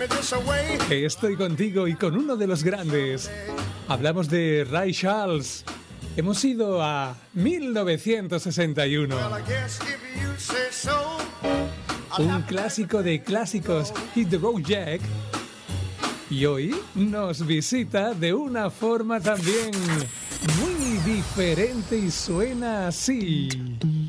Estoy contigo y con uno de los grandes. Hablamos de Ray Charles. Hemos ido a 1961. Un clásico de clásicos, Hit the Road Jack. Y hoy nos visita de una forma también muy diferente y suena así.